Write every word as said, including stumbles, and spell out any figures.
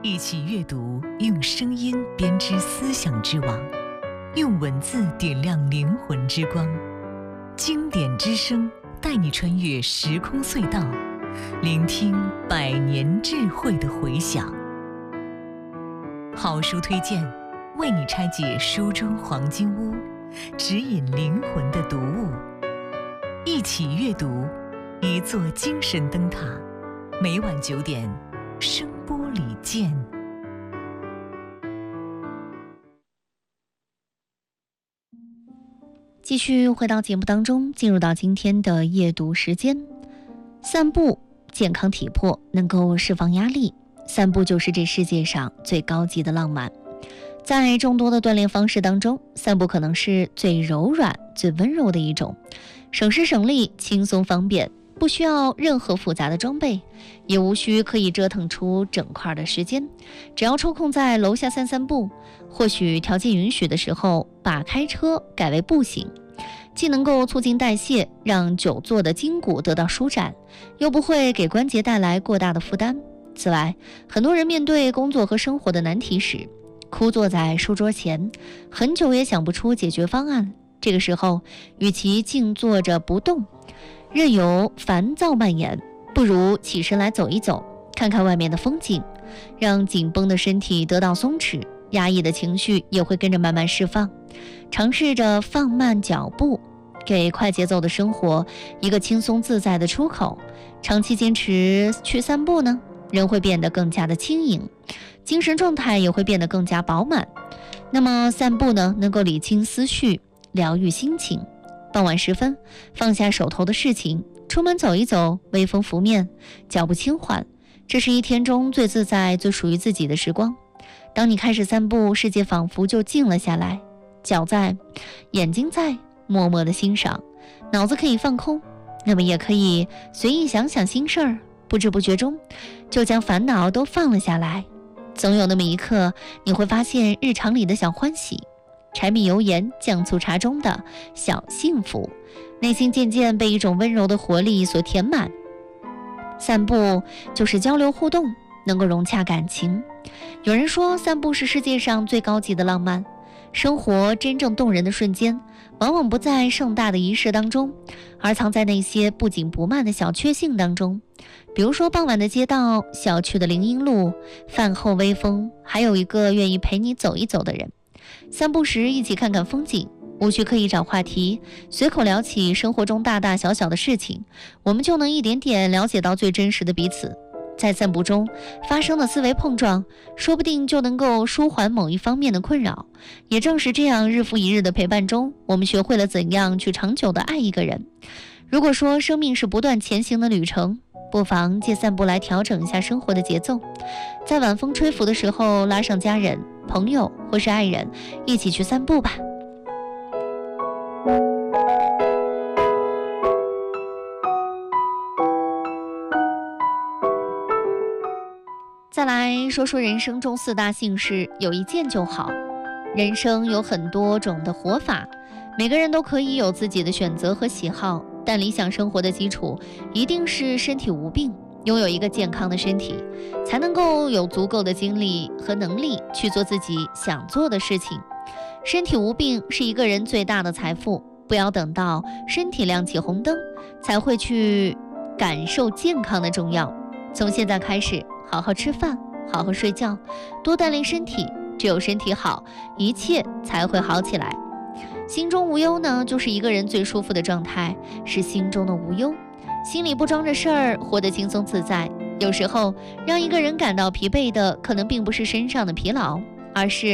一起阅读，用声音编织思想之网，用文字点亮灵魂之光。经典之声带你穿越时空隧道，聆听百年智慧的回响。好书推荐，为你拆解书中黄金屋，指引灵魂的读物。一起阅读，一座精神灯塔。每晚九点，声波里见。 继续回到节目当中，进入到今天的夜读时间。散步健康体魄，能够释放压力。散步就是这世界上最高级的浪漫。在众多的锻炼方式当中，散步可能是最柔软、最温柔的一种，省时省力，轻松方便，不需要任何复杂的装备，也无需刻意折腾出整块的时间，只要抽空在楼下散散步，或许条件允许的时候，把开车改为步行，既能够促进代谢，让久坐的筋骨得到舒展，又不会给关节带来过大的负担。此外，很多人面对工作和生活的难题时，枯坐在书桌前，很久也想不出解决方案。这个时候，与其静坐着不动，任由烦躁蔓延，不如起身来走一走，看看外面的风景，让紧绷的身体得到松弛，压抑的情绪也会跟着慢慢释放。尝试着放慢脚步，给快节奏的生活一个轻松自在的出口。长期坚持去散步呢，人会变得更加的轻盈，精神状态也会变得更加饱满。那么散步呢，能够理清思绪，疗愈心情。傍晚时分，放下手头的事情，出门走一走，微风拂面，脚步轻缓，这是一天中最自在、最属于自己的时光。当你开始散步，世界仿佛就静了下来，脚在，眼睛在，默默的欣赏，脑子可以放空，那么也可以随意想想心事儿，不知不觉中就将烦恼都放了下来。总有那么一刻，你会发现日常里的小欢喜，柴米油盐酱醋茶中的小幸福，内心渐渐被一种温柔的活力所填满。散步就是交流互动，能够融洽感情。有人说，散步是世界上最高级的浪漫。生活真正动人的瞬间，往往不在盛大的仪式当中，而藏在那些不紧不慢的小确幸当中。比如说傍晚的街道，小区的林荫路，饭后微风，还有一个愿意陪你走一走的人。散步时一起看看风景，无需刻意找话题，随口聊起生活中大大小小的事情，我们就能一点点了解到最真实的彼此。在散步中发生的思维碰撞，说不定就能够舒缓某一方面的困扰。也正是这样，日复一日的陪伴中，我们学会了怎样去长久的爱一个人。如果说生命是不断前行的旅程，不妨借散步来调整一下生活的节奏。在晚风吹拂的时候，拉上家人、朋友或是爱人，一起去散步吧。再来说说人生中四大幸事，有一件就好。人生有很多种的活法，每个人都可以有自己的选择和喜好，但理想生活的基础一定是身体无病，拥有一个健康的身体，才能够有足够的精力和能力去做自己想做的事情。身体无病是一个人最大的财富，不要等到身体亮起红灯才会去感受健康的重要。从现在开始，好好吃饭，好好睡觉，多锻炼身体，只有身体好，一切才会好起来。心中无忧呢，就是一个人最舒服的状态，是心中的无忧，心里不装着事儿，活得轻松自在。有时候让一个人感到疲惫的，可能并不是身上的疲劳，而是